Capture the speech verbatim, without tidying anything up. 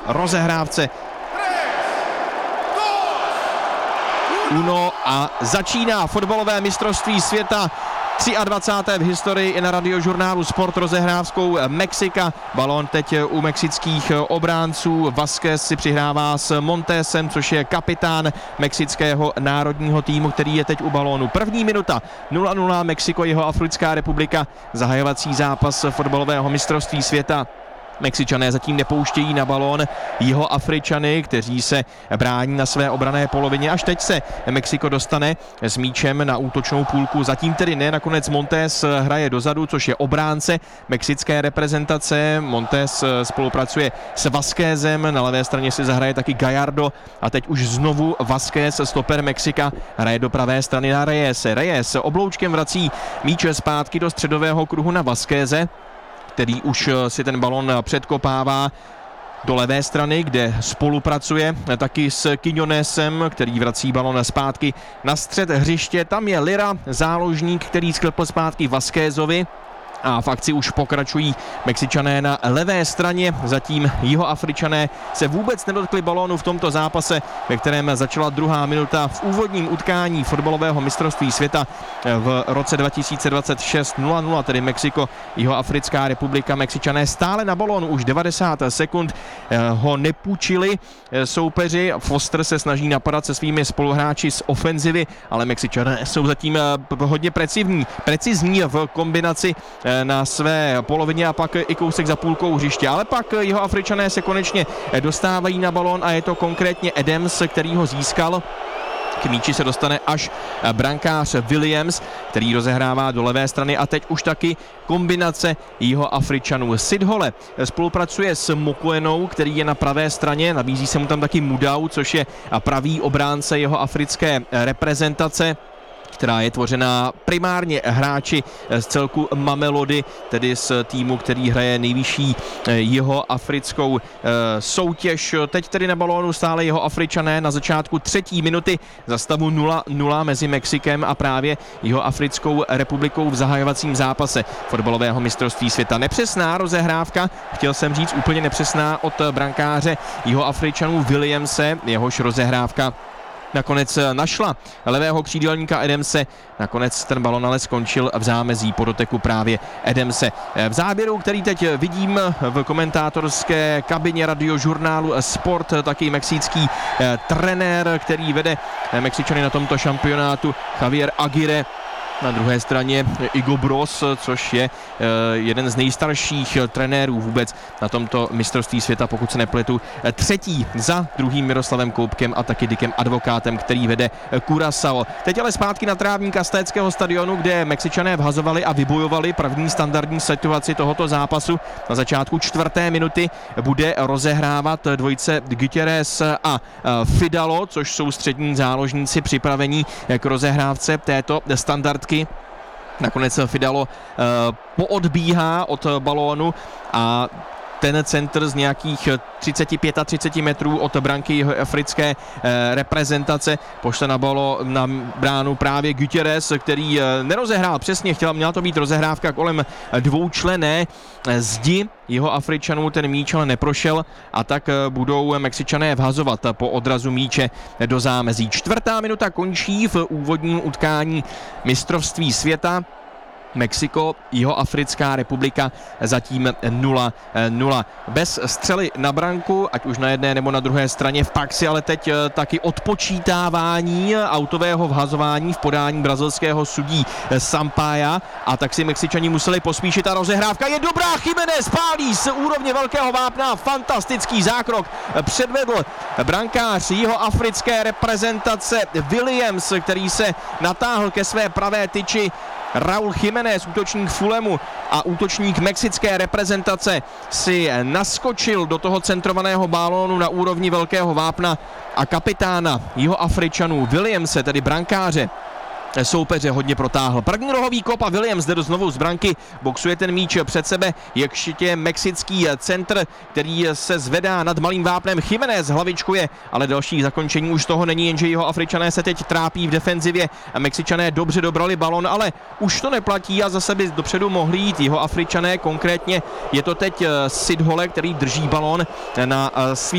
rozehrávce. Uno a začíná fotbalové mistrovství světa dvacáté třetí v historii i na radiožurnálu Sport rozehrávskou Mexika. Balón teď u mexických obránců. Vázquez si přihrává s Montesem, což je kapitán mexického národního týmu, který je teď u balónu. První minuta nula nula Mexiko, Jihoafrická republika. Zahajovací zápas fotbalového mistrovství světa. Mexičané zatím nepouštějí na balón Jihoafričany, kteří se brání na své obranné polovině. Až teď se Mexiko dostane s míčem na útočnou půlku. Zatím tedy ne, nakonec Montes hraje dozadu, což je obránce mexické reprezentace. Montes spolupracuje s Vázquezem, na levé straně si zahraje taky Gallardo a teď už znovu Vázquez, stoper Mexika, hraje do pravé strany na Reyese. Reyes obloučkem vrací míč zpátky do středového kruhu na Vázqueze, který už si ten balon předkopává do levé strany, kde spolupracuje taky s Quiñonesem, který vrací balon zpátky na střed hřiště. Tam je Lira, záložník, který sklepl zpátky Vázquezovi. A v akci už pokračují Mexičané na levé straně, zatím Jihoafričané se vůbec nedotkli balónu v tomto zápase, ve kterém začala druhá minuta v úvodním utkání fotbalového mistrovství světa v roce dva tisíce dvacet šest nula nula, tedy Mexiko, Jihoafrická republika. Mexičané stále na balónu, už devadesát sekund ho nepůjčili soupeři. Foster se snaží napadat se svými spoluhráči z ofenzivy, ale Mexičané jsou zatím hodně precizní, precizní v kombinaci na své polovině a pak i kousek za půlkou hřiště. Ale pak Jihoafričané se konečně dostávají na balón a je to konkrétně Adams, který ho získal. K míči se dostane až brankář Williams, který rozehrává do levé strany a teď už taky kombinace Jihoafričanů. Sidhole spolupracuje s Mokoenou, který je na pravé straně, nabízí se mu tam taky Mudau, což je pravý obránce jihoafrické reprezentace, která je tvořená primárně hráči z celku Mamelody, tedy z týmu, který hraje nejvyšší jihoafrickou soutěž. Teď tedy na balónu stále Jihoafričané na začátku třetí minuty za stavu nula nula mezi Mexikem a právě Jihoafrickou republikou v zahajovacím zápase fotbalového mistrovství světa. Nepřesná rozehrávka, chtěl jsem říct úplně nepřesná, od brankáře Jihoafričanů Williamse, jehož rozehrávka nakonec našla levého křídelníka Adamse. Nakonec ten balon ale skončil v zámezí po doteku právě Adamse. V záběru, který teď vidím v komentátorské kabině radiožurnálu Sport, taky mexický trenér, který vede Mexičany na tomto šampionátu, Javier Aguirre. Na druhé straně Igo Bros, což je jeden z nejstarších trenérů vůbec na tomto mistrovství světa, pokud se nepletu. Třetí za druhým Miroslavem Koupkem a taky Dickem Advokátem, který vede Curaçao. Teď ale zpátky na trávník Aztéckého stadionu, kde Mexičané vhazovali a vybojovali první standardní situaci tohoto zápasu. Na začátku čtvrté minuty bude rozehrávat dvojice Gutierrez a Fidalgo, což jsou střední záložníci připravení k rozehrávce této standardky. Nakonec Fidalgo uh, poodbíhá od balónu a ten centr z nějakých třicet pět a třicet metrů od branky jihoafrické eh, reprezentace pošle na balo na bránu právě Gutierrez, který eh, nerozehrál přesně, chtěla, měla to být rozehrávka kolem dvoučlenné zdi Jihoafričanů, ten míč ale neprošel a tak eh, budou Mexičané vhazovat po odrazu míče do zámezí. Čtvrtá minuta končí v úvodním utkání mistrovství světa. Mexiko, Jihoafrická republika zatím nula nula. Bez střely na branku, ať už na jedné nebo na druhé straně v praxi, ale teď taky odpočítávání autového vhazování v podání brazilského sudí Sampaia a tak si Mexičani museli pospíšit a rozehrávka je dobrá, Jiménez pálí z úrovně velkého vápna, fantastický zákrok předvedl brankář jihoafrické reprezentace Williams, který se natáhl ke své pravé tyči. Raúl Jiménez, útočník Fulhamu a útočník mexické reprezentace, si naskočil do toho centrovaného balónu na úrovni velkého vápna a kapitána Jihoafričanů Williamse, tedy brankáře soupeře, hodně protáhl. První rohový kop a Williams jde do znovu z branky, boxuje ten míč před sebe, jak šitě mexický centr, který se zvedá nad malým vápnem. Jiménez hlavičkuje, ale další zakončení už toho není, jenže Jihoafričané se teď trápí v defenzivě. Mexičané dobře dobrali balon, ale už to neplatí a zase by dopředu mohli jít Jihoafričané, konkrétně je to teď Sidhole, který drží balon na svý